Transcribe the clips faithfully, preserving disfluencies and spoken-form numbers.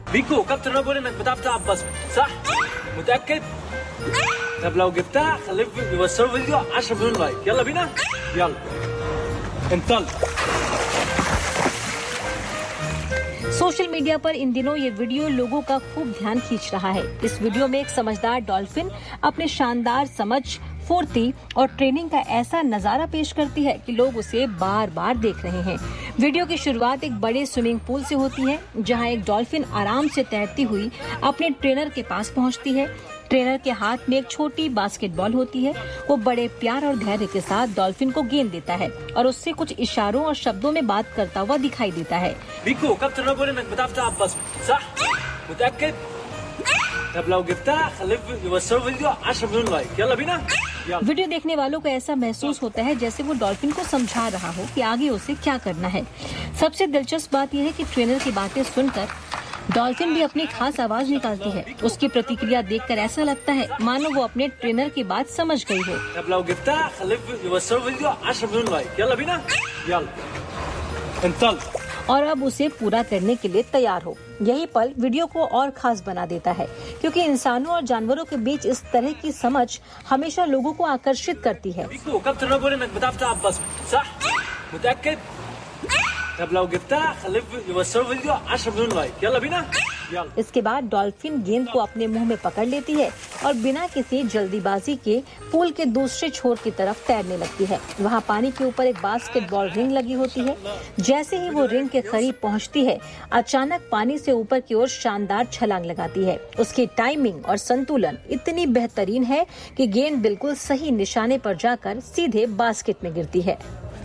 بيكو كابتن انا بقول انك بتعرف تلعب باسكت صح؟ متأكد؟ طب لو جبتها خليه يوصلوا فيديو عشرة مليون لايك. يلا بينا؟ يلا انطلق. Social media पर इन दिनों ये वीडियो लोगों का खूब ध्यान खींच रहा है। इस वीडियो में एक समझदार डॉल्फिन अपने शानदार समझ, फुर्ती और ट्रेनिंग का ऐसा नजारा पेश करती है कि लोग उसे बार बार देख रहे हैं। वीडियो की शुरुआत एक बड़े स्विमिंग पूल से होती है, जहां एक डॉल्फिन आराम से तैरती हुई अपने ट्रेनर के पास पहुंचती है। ट्रेनर के हाथ में एक छोटी बास्केटबॉल होती है। वो बड़े प्यार और धैर्य के साथ डॉल्फिन को गेंद देता है और उससे कुछ इशारों और शब्दों में बात करता हुआ दिखाई देता है। بيكو كابتن انا بقول انك بتعرف تلعب باسكت صح؟ متأكد؟ طب لو جبتها خليه يوصلوا فيديو عشرة مليون لايك. يلا بينا؟ يلا. वीडियो देखने वालों को ऐसा महसूस होता है जैसे वो डॉल्फिन को समझा रहा हो कि आगे उसे क्या करना है। सबसे दिलचस्प बात यह है कि ट्रेनर की बातें सुनकर डॉल्फिन भी अपनी खास आवाज निकालती है। उसकी प्रतिक्रिया देखकर ऐसा लगता है मानो वो अपने ट्रेनर की बात समझ गई हो। طب لو جبتها خليه يوصلوا فيديو عشرة مليون لايك. يلا بينا؟ يلا انطلق. और अब उसे पूरा करने के लिए तैयार हो। यही पल वीडियो को और खास बना देता है, क्योंकि इंसानों और जानवरों के बीच इस तरह की समझ हमेशा लोगों को आकर्षित करती है। بيكو كابتن انا بقول انك بتعرف تلعب باسكت صح؟ متأكد؟ طب لو جبتها خليه يوصلوا فيديو عشرة مليون لايك. يلا بينا؟ يلا. इसके बाद डॉल्फिन गेंद को अपने मुंह में पकड़ लेती है और बिना किसी जल्दीबाजी के पूल के दूसरे छोर की तरफ तैरने लगती है। वहाँ पानी के ऊपर एक बास्केटबॉल रिंग लगी होती है। जैसे ही वो रिंग के करीब पहुँचती है, अचानक पानी से ऊपर की ओर शानदार छलांग लगाती है। उसकी टाइमिंग और संतुलन इतनी बेहतरीन है कि गेंद बिल्कुल सही निशाने पर जाकर सीधे बास्केट में गिरती है।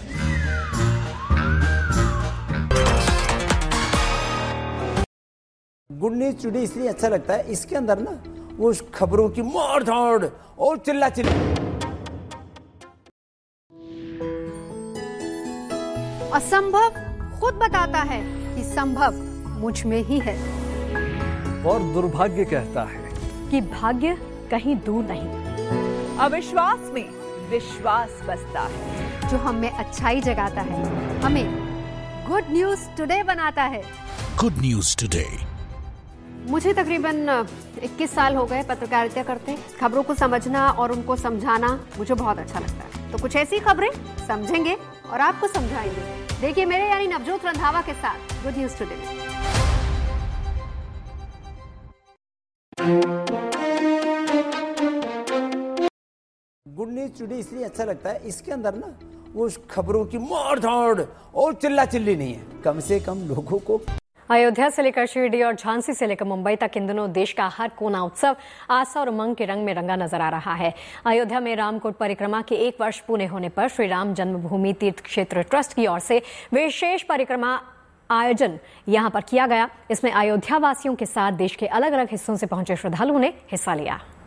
गुड न्यूज टुडे इसलिए अच्छा लगता है, इसके अंदर ना वो खबरों की मार धाड़ और चिल्ला चिल्ला। असंभव खुद बताता है कि संभव मुझ में ही है, और दुर्भाग्य कहता है कि भाग्य कहीं दूर नहीं। अविश्वास में विश्वास बसता है, जो हमें अच्छाई जगाता है, हमें गुड न्यूज टुडे बनाता है। Good news today. मुझे तकरीबन इक्कीस साल हो गए पत्रकारिता करते। खबरों को समझना और उनको समझाना मुझे बहुत अच्छा लगता है। तो कुछ ऐसी खबरें समझेंगे और आपको समझाएंगे। देखिए मेरे यानी नवजोत रंधावा के साथ good news today. Good news today इसलिए अच्छा लगता है, इसके अंदर ना वो खबरों की मार धाड़ और चिल्ला चिल्ली नहीं है। कम से कम लोगों को अयोध्या से लेकर शिरडी और झांसी से लेकर मुंबई तक इन दिनों देश का हर कोना उत्सव आस्था और उमंग के रंग में रंगा नजर आ रहा है। अयोध्या में रामकोट परिक्रमा के एक वर्ष पूरे होने पर श्री राम जन्मभूमि तीर्थ क्षेत्र ट्रस्ट की ओर से विशेष परिक्रमा आयोजन यहां पर किया गया। इसमें अयोध्या वासियों के साथ देश के अलग अलग हिस्सों से पहुंचे श्रद्धालुओं ने हिस्सा लिया।